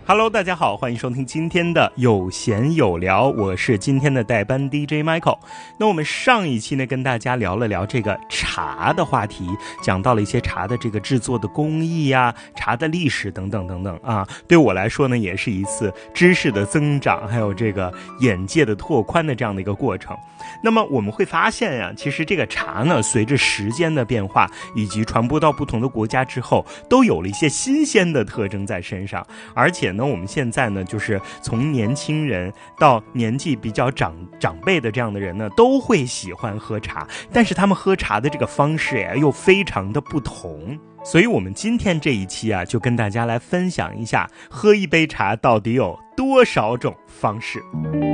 Hello， 大家好，欢迎收听今天的有闲有聊，我是今天的代班 DJ Michael。那我们上一期呢，跟大家聊了聊这个茶的话题，讲到了一些茶的这个制作的工艺呀、茶的历史等等等等啊。对我来说呢，也是一次知识的增长，还有这个眼界的拓宽的这样的一个过程。那么我们会发现呀，其实这个茶呢，随着时间的变化以及传播到不同的国家之后，都有了一些新鲜的特征在身上。而且呢，我们现在呢，就是从年轻人到年纪比较长辈的这样的人呢，都会喜欢喝茶，但是他们喝茶的这个方式呀，又非常的不同。所以我们今天这一期啊，就跟大家来分享一下，喝一杯茶到底有多少种方式。